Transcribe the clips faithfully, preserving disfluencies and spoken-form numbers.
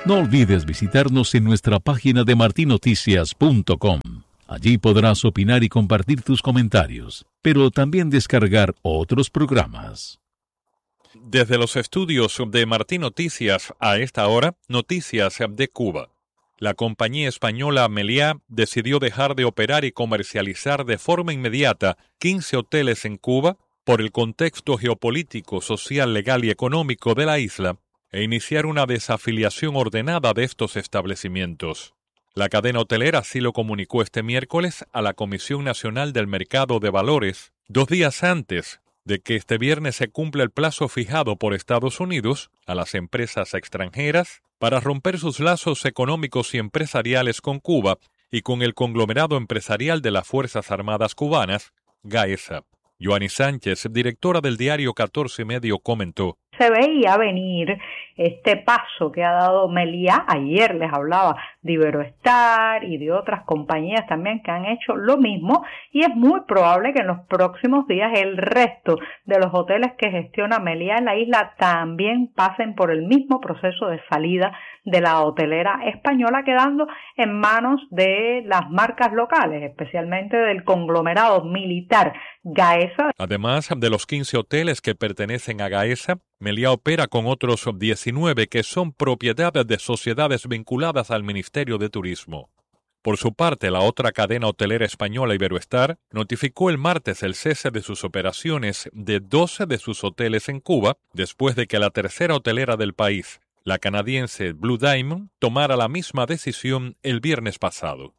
No olvides visitarnos en nuestra página de martin noticias punto com. Allí podrás opinar y compartir tus comentarios, pero también descargar otros programas. Desde los estudios de Martín Noticias, a esta hora, noticias de Cuba. La compañía española Meliá decidió dejar de operar y comercializar de forma inmediata quince hoteles en Cuba por el contexto geopolítico, social, legal y económico de la isla e iniciar una desafiliación ordenada de estos establecimientos. La cadena hotelera así lo comunicó este miércoles a la Comisión Nacional del Mercado de Valores, dos días antes de que este viernes se cumpla el plazo fijado por Estados Unidos a las empresas extranjeras para romper sus lazos económicos y empresariales con Cuba y con el conglomerado empresarial de las Fuerzas Armadas Cubanas, GAESA. Joanny Sánchez, directora del diario catorce Medio, comentó: se veía venir este paso que ha dado Meliá. Ayer les hablaba de Iberoestar y de otras compañías también que han hecho lo mismo, y es muy probable que en los próximos días el resto de los hoteles que gestiona Meliá en la isla también pasen por el mismo proceso de salida de la hotelera española, quedando en manos de las marcas locales, especialmente del conglomerado militar GAESA. Además de los quince hoteles que pertenecen a GAESA, Meliá opera con otros diecinueve que son propiedad de sociedades vinculadas al Ministerio de Turismo. Por su parte, la otra cadena hotelera española, Iberoestar, notificó el martes el cese de sus operaciones de doce de sus hoteles en Cuba, después de que la tercera hotelera del país, la canadiense Blue Diamond, tomara la misma decisión el viernes pasado.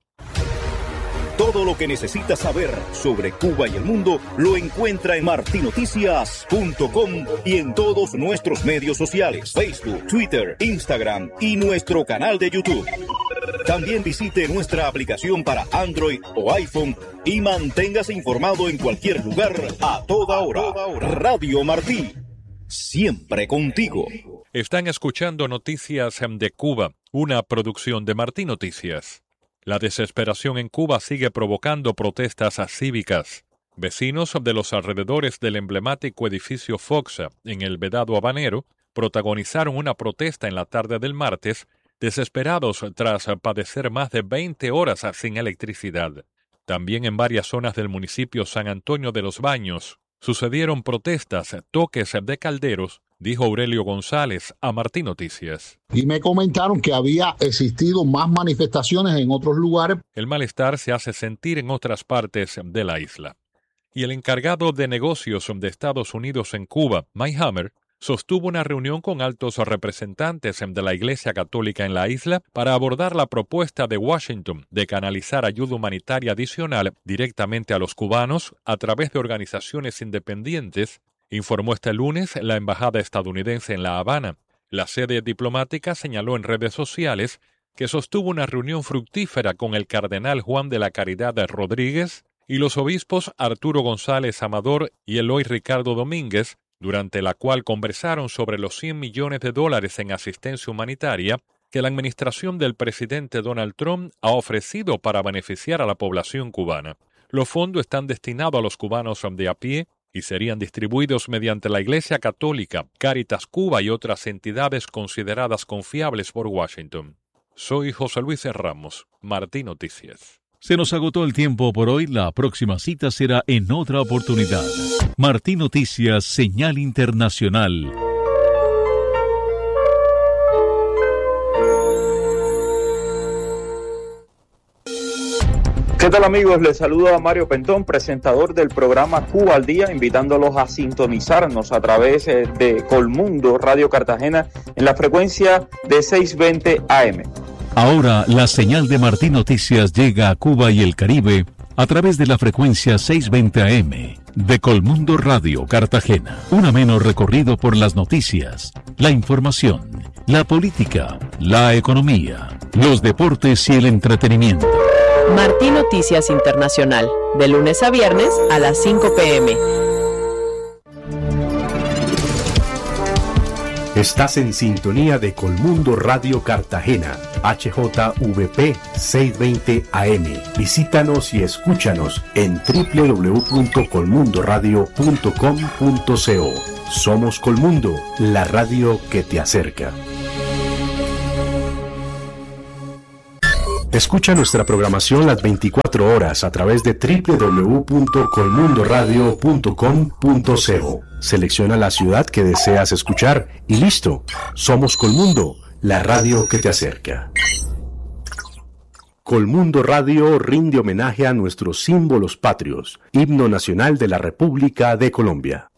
Todo lo que necesitas saber sobre Cuba y el mundo lo encuentra en martin noticias punto com y en todos nuestros medios sociales, Facebook, Twitter, Instagram y nuestro canal de YouTube. También visite nuestra aplicación para Android o iPhone y manténgase informado en cualquier lugar, a toda hora. Radio Martí, siempre contigo. Están escuchando Noticias de Cuba, una producción de Martín Noticias. La desesperación en Cuba sigue provocando protestas cívicas. Vecinos de los alrededores del emblemático edificio Foxa, en el Vedado Habanero, protagonizaron una protesta en la tarde del martes, desesperados tras padecer más de veinte horas sin electricidad. También en varias zonas del municipio San Antonio de los Baños sucedieron protestas, toques de calderos, dijo Aurelio González a Martín Noticias. Y me comentaron que había existido más manifestaciones en otros lugares. El malestar se hace sentir en otras partes de la isla. Y el encargado de negocios de Estados Unidos en Cuba, Mike Hammer, sostuvo una reunión con altos representantes de la Iglesia Católica en la isla para abordar la propuesta de Washington de canalizar ayuda humanitaria adicional directamente a los cubanos a través de organizaciones independientes, informó este lunes la embajada estadounidense en La Habana. La sede diplomática señaló en redes sociales que sostuvo una reunión fructífera con el cardenal Juan de la Caridad Rodríguez y los obispos Arturo González Amador y Eloy Ricardo Domínguez, durante la cual conversaron sobre los cien millones de dólares en asistencia humanitaria que la administración del presidente Donald Trump ha ofrecido para beneficiar a la población cubana. Los fondos están destinados a los cubanos de a pie y serían distribuidos mediante la Iglesia Católica, Cáritas Cuba y otras entidades consideradas confiables por Washington. Soy José Luis Ramos, Martín Noticias. Se nos agotó el tiempo por hoy. La próxima cita será en otra oportunidad. Martín Noticias, señal internacional. ¿Qué tal, amigos? Les saluda Mario Pentón, presentador del programa Cuba al Día, invitándolos a sintonizarnos a través de Colmundo Radio Cartagena en la frecuencia de seiscientos veinte A M. Ahora la señal de Martín Noticias llega a Cuba y el Caribe a través de la frecuencia seiscientos veinte A M de Colmundo Radio Cartagena. Un ameno recorrido por las noticias, la información, la política, la economía, los deportes y el entretenimiento. Martín Noticias Internacional, de lunes a viernes a las cinco pe eme. Estás en sintonía de Colmundo Radio Cartagena, H J V P seiscientos veinte A M. Visítanos y escúchanos en doble u doble u doble u punto colmundo radio punto com punto co. Somos Colmundo, la radio que te acerca. Escucha nuestra programación las veinticuatro horas a través de doble u doble u doble u punto colmundo radio punto com punto co. Selecciona la ciudad que deseas escuchar y listo. Somos Colmundo, la radio que te acerca. Colmundo Radio rinde homenaje a nuestros símbolos patrios, himno nacional de la República de Colombia.